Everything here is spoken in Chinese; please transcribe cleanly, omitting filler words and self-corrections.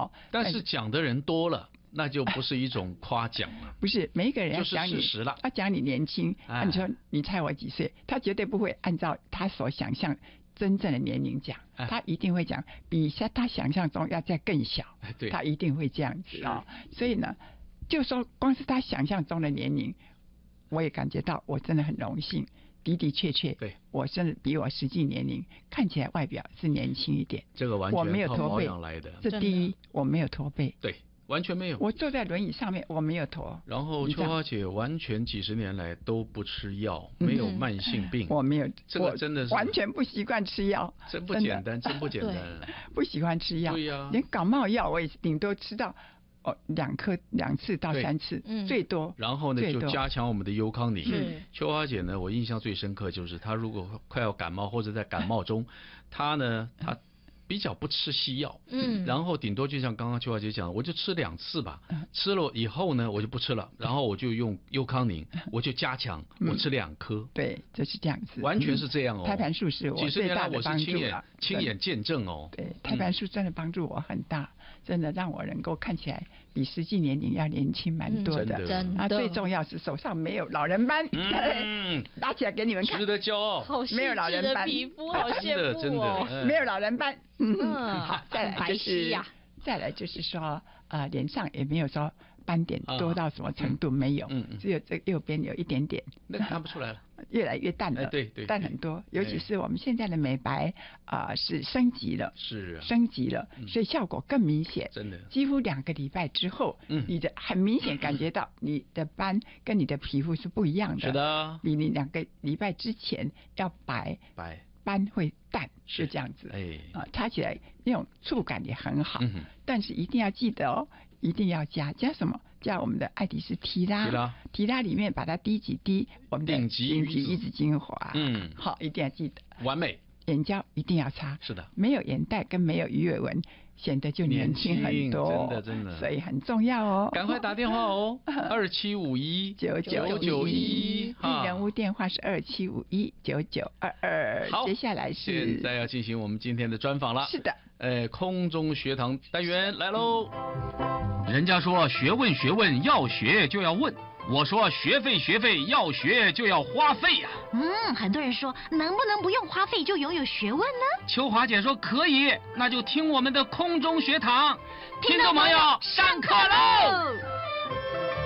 高。 但是讲的人多了，那就不是一种夸奖了。 不是每一个人要讲你， 就是事实了。 要讲你年轻，你说你猜我几岁，他绝对不会按照他所想象真正的年龄讲，他一定会讲比他想象中要再更小，他一定会这样子啊。所以呢，就说光是他想象中的年龄，我也感觉到我真的很荣幸。的的确确， 对， 我甚至比我实际年龄看起来外表是年轻一点。 这个完全靠保养来的。 这第一，我没有驼背。 对，完全没有。 我坐在轮椅上面，我没有驼。 然后秋花姐完全几十年来都不吃药，没有慢性病。 我没有， 这个真的是完全不习惯吃药。 真不简单，真不简单。 不喜欢吃药。 对呀。 连感冒药我也顶多吃到2次到3次，最多。 然后呢，就加强我们的优康宁。秋花姐呢，我印象最深刻就是她如果快要感冒或者在感冒中，她比较不吃西药，然后顶多就像刚刚秋花姐讲的，我就吃2次吧，吃了以后呢，我就不吃了，然后我就用优康宁，我就加强，我吃2颗。 对，就是这样子， 完全是这样哦。 胎盘素是我最大的帮助了，亲眼见证哦。 对，胎盘素真的帮助我很大，真的让我能够看起来比实际年龄要年轻蛮多的。 真的。 最重要是手上没有老人斑，拿起来给你们看， 值得骄傲。 没有老人斑， 皮肤好羡慕真的， 没有老人斑。 好， 再来就是说，脸上也没有说斑点多到什么程度，没有，只有这右边有一点点， 那看不出来了， 越来越淡了， 对， 淡很多。尤其是我们现在的美白是升级了，升级了，所以效果更明显， 真的， 几乎2个礼拜之后，你的很明显感觉到你的斑跟你的皮肤是不一样的， 是的， 比你2个礼拜之前要白。斑会淡，是这样子，擦起来那种触感也很好，但是一定要记得哦，一定要加什么？加我们的爱迪丝提拉里面把它滴几滴我们的顶级鱼子精华，好，一定要记得， 完美。 眼胶一定要擦， 是的， 没有眼袋跟没有鱼尾纹，显得就年轻很多， 真的， 所以很重要哦。 赶快打电话哦，27519991， 艺人屋电话是27519922。 好， 接下来是现在要进行我们今天的专访了。 是的， 空中学堂单元来喽。 人家说学问要学就要问。我说学费要学就要花费呀。 很多人说能不能不用花费就拥有学问呢？ 秋华姐说可以，那就听我们的空中学堂，听众朋友上课喽。